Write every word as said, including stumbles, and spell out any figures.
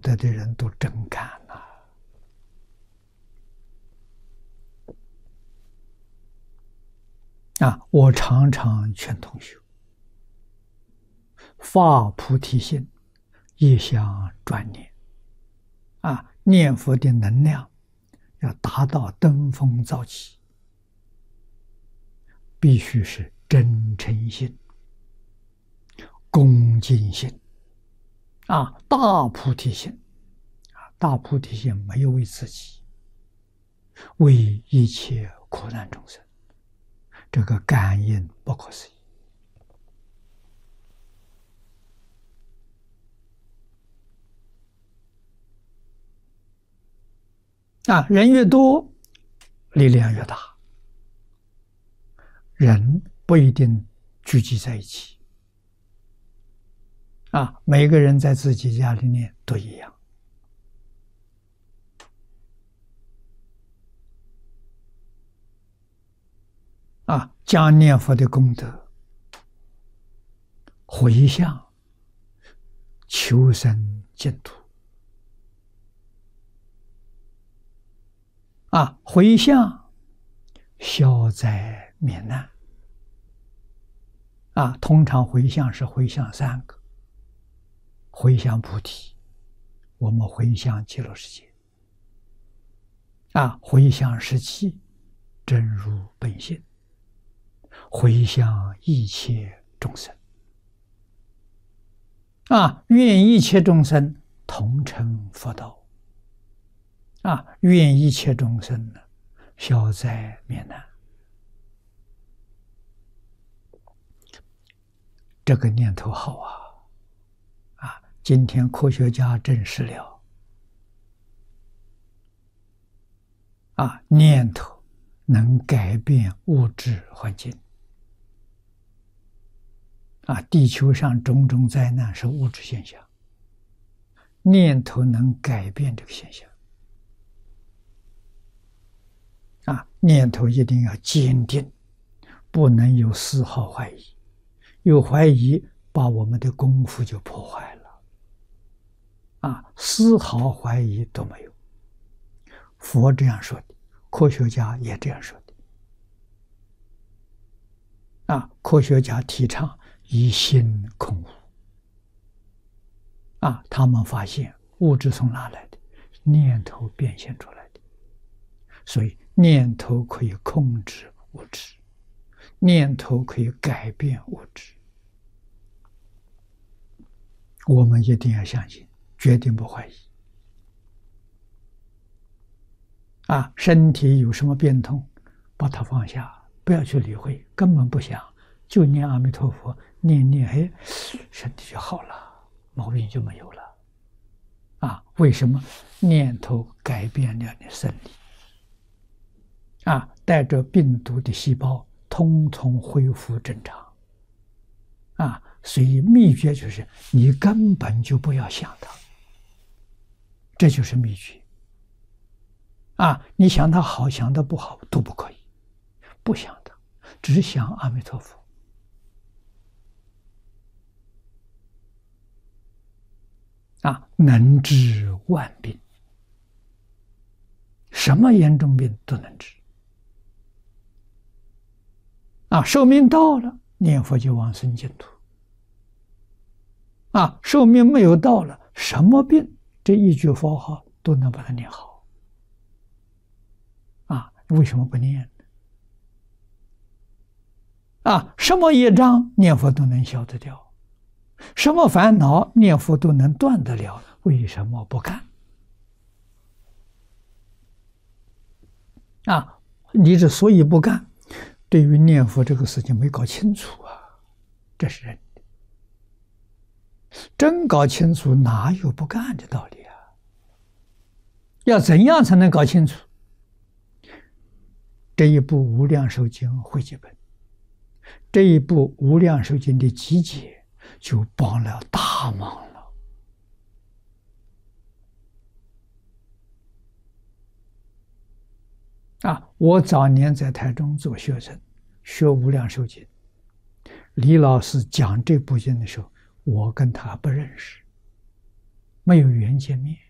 得的人都真干呐！啊，我常常劝同学发菩提心，一向专念。啊，念佛的能量要达到登峰造极，必须是真诚心、恭敬心。啊，大菩提心，啊，大菩提心没有为自己，为一切苦难众生，这个感应不可思议。啊，人越多，力量越大。人不一定聚集在一起。啊，每个人在自己家里面都一样。啊，将念佛的功德回向求生净土。啊，回向消灾免难。啊，通常回向是回向三个：回向菩提，我们回向极乐世界。啊，回向十七，真如本性。回向一切众生。啊，愿一切众生同成佛道。啊，愿一切众生呢消灾免难。这个念头好啊！啊，今天科学家证实了，啊，念头能改变物质环境。啊，地球上种种灾难是物质现象，念头能改变这个现象。啊，念头一定要坚定，不能有丝毫怀疑。有怀疑，把我们的功夫就破坏了。啊，丝毫怀疑都没有。佛这样说的，科学家也这样说的。啊，科学家提倡一心空无。啊，他们发现物质从哪来的？念头变现出来的。所以念头可以控制物质，念头可以改变物质。我们一定要相信，决定不怀疑。啊，身体有什么变痛，把它放下，不要去理会，根本不想，就念阿弥陀佛，念念，哎，身体就好了，毛病就没有了。啊，为什么？念头改变了你生理。啊，带着病毒的细胞通通恢复正常。啊，所以秘诀就是你根本就不要想它，这就是秘诀。啊，你想它好，想它不好都不可以，不想它，只想阿弥陀佛。啊，能治万病，什么严重病都能治。啊，寿命到了，念佛就往生净土。啊，寿命没有到了，什么病这一句佛号都能把它念好。啊，为什么不念呢？啊，什么业障念佛都能消得掉，什么烦恼念佛都能断得了，为什么不干？啊，你之所以不干，对于念佛这个事情没搞清楚啊，这是人的。真搞清楚，哪有不干的道理啊？要怎样才能搞清楚？这一部《无量寿经》汇集本，这一部《无量寿经》的集解，就帮了大忙了。啊，我早年在台中做学生，学《无量寿经》，李老师讲这部经的时候，我跟他不认识。 没有缘见面。